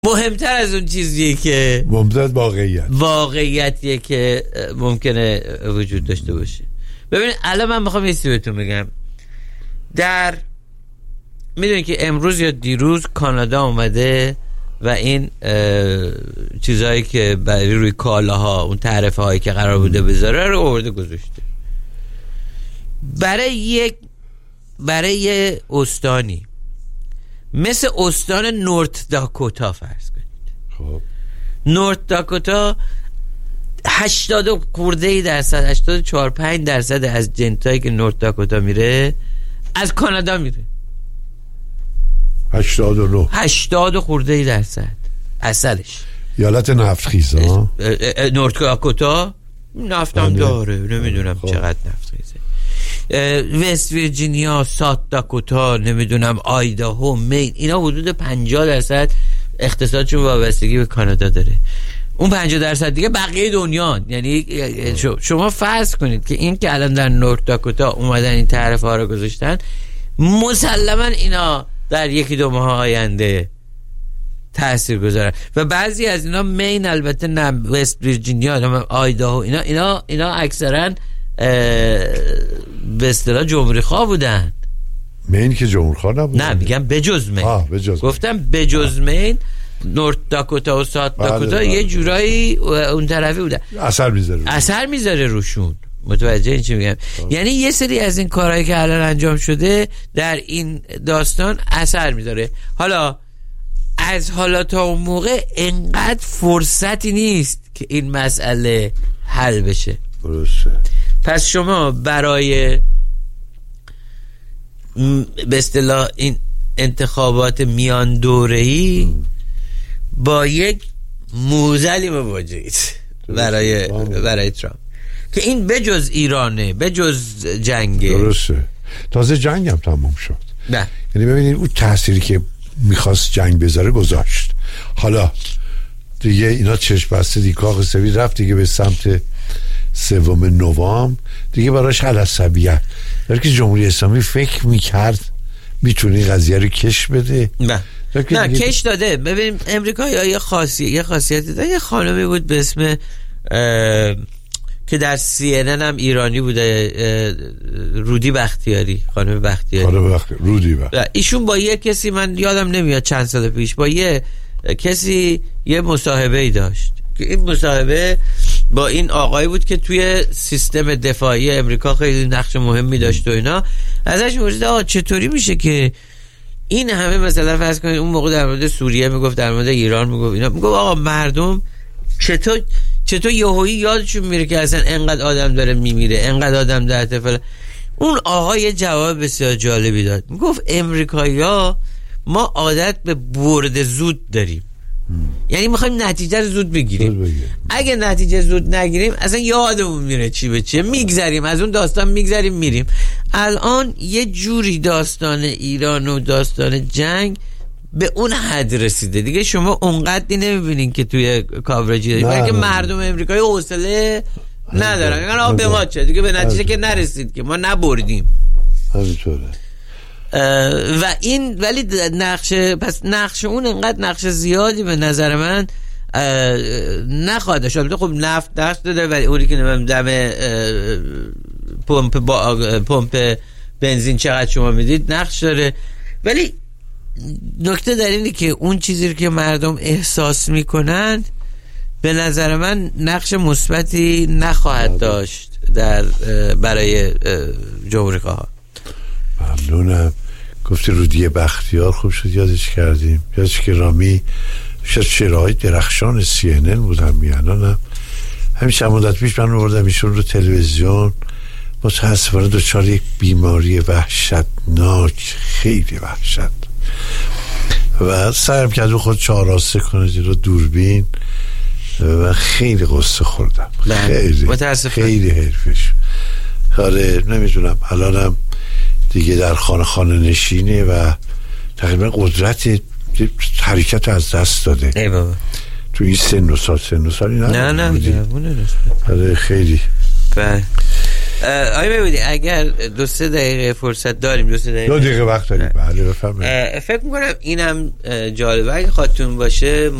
مهمتر از اون چیزیه که واقعیتیه که ممکنه وجود داشته باشه. ببینید الان من میخوام یه چیزی بهتون بگم. میدونید که امروز یا دیروز کانادا اومده و این چیزهایی که برای روی کالاها اون تعرفه هایی که قرار بوده بذاره رو آورده گذاشته. برای یه استانی مثل استان نورت داکوتا فرض کنید. خب نورت داکوتا 84-85% از جنتایی که نورت داکوتا میره از کانادا میره. 80% اصلش ایالت نفتخیزه. نورت داکوتا نفت هم داره، نمیدونم چقدر نفت خیزه. وست ویرجینیا، ساوت داکوتا، نمیدونم آیداهو، مین، اینا حدود 50% اقتصادشون وابستگی به کانادا داره. اون 50% دیگه بقیه دنیا. یعنی شما فرض کنید که این که الان در نورت داکوتا اومدن این تعرفه ها رو گذاشتن، مسلما اینا در 1-2 ماه آینده تأثیر گذارن و بعضی از اینا مین، البته نه، وست ویرجینیا، آیداهو، اینا اکثرا به اصطلاح جمهوری خواه بودن. مین که جمهوری خواه نبودن. نه میگم بجز مین. گفتم بجز مین، نورت داکوتا و ساوت داکوتا یه جورایی اون طرفی بودن. اثر میذاره روشون. متوجه این چی میگم؟ یعنی یه سری از این کارهایی که الان انجام شده در این داستان اثر میذاره. حالا از حالا تا اون موقع انقدر فرصتی نیست که این مسئله حل بشه. درسته. پس شما برای به اصطلاح این انتخابات میان دوره‌ای با یک موزلی مواجهید برای ترامپ که این بجز ایرانه، بجز جنگه. درسته. تازه جنگ هم تموم شد. نه. یعنی ببینید اون تأثیری که میخواست جنگ بذاره گذاشت. حالا دیگه اینا چشم بسته دیگه کاخ سفید رفت دیگه به سمت 3 نوامبر دیگه براش عصبیت در که جمهوری اسلامی فکر میکرد میتونه این قضیه رو کش بده. نه کش داده. ببین امریکا یه خاصیتی داره. یه خانمی بود به اسم که در CNN هم ایرانی بوده، رودی بختیاری، خانم بختیاری. رودی ایشون با یه کسی، من یادم نمیاد چند سال پیش، با یه کسی یه مصاحبه‌ای داشت که این مصاحبه با این آقایی بود که توی سیستم دفاعی امریکا خیلی نقش مهمی داشت و اینا. ازش پرسید چطوری میشه که این همه، مثلا فرض کنید اون موقع در مورد سوریه میگفت، در مورد ایران میگفت، اینا میگفت آقا مردم چطور یهویی یادشون میره که اصلا انقدر آدم داره میمیره، انقدر آدم در تفل. اون آقا یه جواب بسیار جالبی داد. میگفت امریکایی‌ها ما عادت به برد زود داریم. یعنی میخوایم نتیجه رو زود بگیریم. اگه نتیجه زود نگیریم اصلا یادمون میره چی به چیه، میگذریم از اون داستان، میگذریم میریم. الان یه جوری داستان ایران و داستان جنگ به اون حد رسیده دیگه. شما اونقدری نمیبینین که توی کاورجی داریم، بلکه مردم امریکایی حوصله ندارن. یعنی به ما چه دیگه، به نتیجه که نرسید که ما نبردیم. همینطوره. و این ولی نقش اون انقدر نقش زیادی به نظر من نخواهد داشت. البته خب نفت نقش داره، ولی اونی که دم پمپ بنزین چقدر شما میدید نقش داره. ولی نکته در اینه که اون چیزی که مردم احساس میکنند به نظر من نقش مثبتی نخواهد داشت برای جمهوری خواه. ممنونم. گفتی رودی بختیار، خوب شد یادش کردیم. یادش که رامی شاید شعرهای درخشان CNN بودن میانانم. همیشه مدت پیش من آوردم ایشون رو تلویزیون. متاسفانه دچار یک بیماری وحشتناک، خیلی وحشت، و سعیم کرد خود چهارراسته کنه جلو دوربین و خیلی قصه خوردم. خیلی حرفش. آره نمیدونم الانم دیگه در خانه نشینه و تقریبا قدرت حرکت از دست داده. ای بابا تو این سن و سالی نه آره خیلی. آیا ببینید اگر 2-3 دقیقه فرصت داریم 2 دقیقه وقت داریم. بله بفرمایید. فکر میکنم اینم جالبه اگه خاطرتون باشه